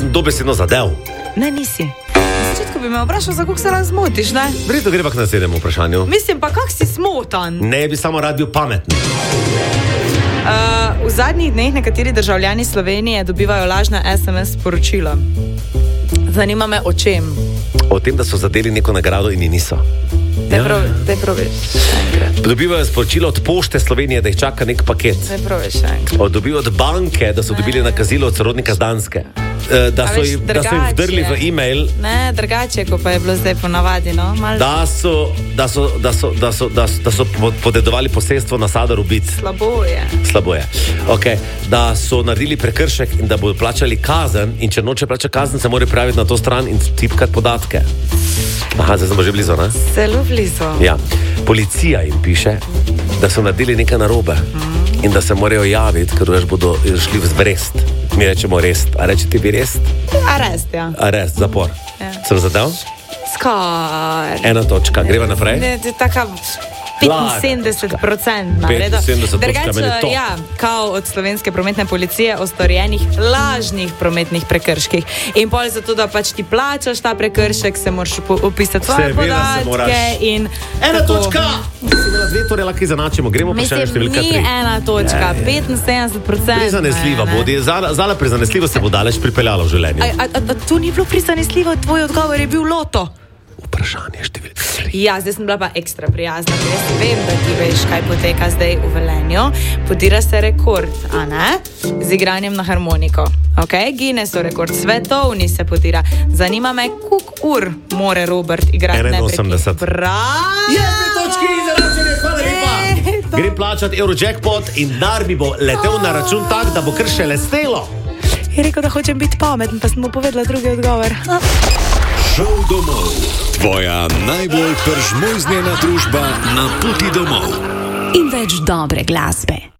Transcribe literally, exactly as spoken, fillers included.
sem dobesedno zadev. Ne, nisi. Na začetku bi me vprašal, za koliko se nas zmotiš, ne? Verjetno gre pa k naslednjemu vprašanju. Mislim pa, kak si smotan? Ne bi samo rad bil pameten. Uh, v zadnjih dneh nekateri državljani Slovenije dobivajo lažna es em es sporočila. Zanima me, o čem? O tem, da so zadeli neko nagrado in ji niso. Te pravi, te pravi. Dobivajo sporočilo od Pošte Slovenije, da jih čaka nek paket. Te pravi še enkrat. Dobivajo od banke, da so dobili nakazilo od sorodnika z Danske. Da so, jim, da so jim vdrli v e-mail. Ne, drugače, ko pa je bilo zdaj ponavadi, no? Mal... Da so, da so, da so, da so, da so, da so podedovali posestvo na Sada Rubic. Slabo je. Slabo je. Okay. Da so naredili prekršek in da bodo plačali kazen, in če noče plačati kazen, se mora praviti na to stran in tipkati podatke. Aha, zdaj smo že blizu, ne? Zelo blizu. Ja. Policija jim piše, da so naredili nekaj narobe mm. in da se morajo javiti, ker veš bodo šli v Brest. Mi rečemo rest. A reči ti bi rest? Arest, ja. Arest, zapor. Ja. Sem zadev? Skar. Ena točka. Greva naprej? Ne, to je taka petinsedemdeset procent. petinsedemdeset točka, meni to. Ja, kao od slovenske prometne policije o storjenih lažnih prometnih prekrških. In pol zato, da pač ti plačaš ta prekršek, se moraš upisati svoje podatke in... Ena tako... točka! Si imela dve, torej lahko izenačimo. Gremo pa še ena številka tri. Mislim, ni ena točka, petinsedemdeset procent. Prizanesljiva bodi. Zala prizanesljivo se bo daleč pripeljalo v življenju. A, a, a to ni bilo prizanesljivo, tvoj odgovor je bil loto. Vprašanje številka tri. Ja, zdaj sem bila pa ekstra prijazna, ker jaz vem, da ti veš, kaj poteka zdaj v Velenju. Podira se rekord, a ne? Z igranjem na harmoniko. Ok, Guinnessov rekord, svetovni se podira. Zanima me, koliko ur more Robert igrati neprekidno. enainosemdeset. Bravo! Je dve točki, izenačenje, hvala lepa. Grem plačati Eurojackpot in dar mi bo letel na račun tak, da bo kar še lestelo. Je rekel, da hočem biti pameten, pa sem mu povedala drugi odgovor. Šel domov. Tvoja najbolj pržmojznjena družba na poti domov. In več dobre glasbe.